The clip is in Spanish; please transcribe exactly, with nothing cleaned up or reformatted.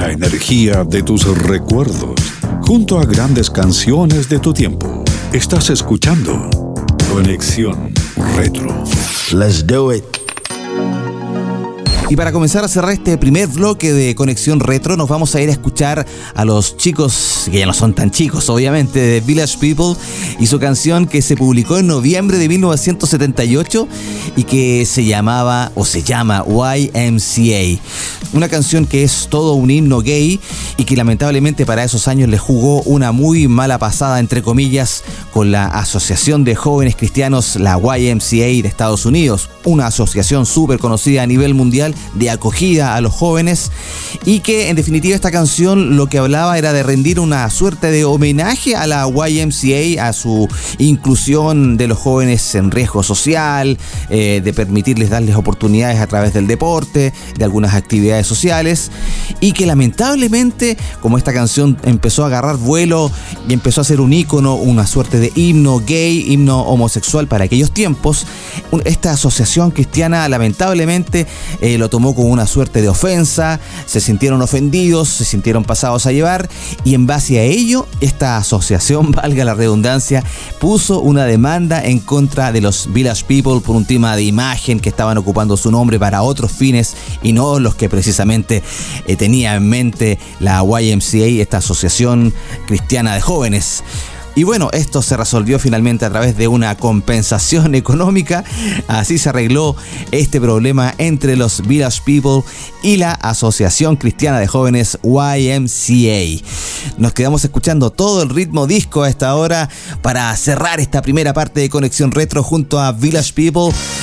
la energía de tus recuerdos, junto a grandes canciones de tu tiempo. Estás escuchando Conexión Retro. Let's do it. Y para comenzar a cerrar este primer bloque de Conexión Retro, nos vamos a ir a escuchar a los chicos, que ya no son tan chicos, obviamente, de Village People y su canción que se publicó en noviembre de mil novecientos setenta y ocho y que se llamaba, o se llama, Y M C A. Una canción que es todo un himno gay y que lamentablemente para esos años le jugó una muy mala pasada, entre comillas, con la Asociación de Jóvenes Cristianos, la Y M C A de Estados Unidos, una asociación súper conocida a nivel mundial de acogida a los jóvenes, y que en definitiva esta canción lo que hablaba era de rendir una suerte de homenaje a la Y M C A, a su inclusión de los jóvenes en riesgo social, eh, de permitirles darles oportunidades a través del deporte, de algunas actividades sociales, y que lamentablemente, como esta canción empezó a agarrar vuelo y empezó a ser un ícono, una suerte de himno gay, himno homosexual para aquellos tiempos, esta asociación cristiana lamentablemente eh, lo tomó como una suerte de ofensa, se sintieron ofendidos, se sintieron pasados a llevar, y en base a ello esta asociación, valga la redundancia, puso una demanda en contra de los Village People por un tema de imagen, que estaban ocupando su nombre para otros fines y no los que precisamente eh, tenía en mente la Y M C A, esta asociación cristiana de jóvenes. Y bueno, esto se resolvió finalmente a través de una compensación económica. Así se arregló este problema entre los Village People y la Asociación Cristiana de Jóvenes Y M C A. Nos quedamos escuchando todo el ritmo disco a esta hora para cerrar esta primera parte de Conexión Retro junto a Village People.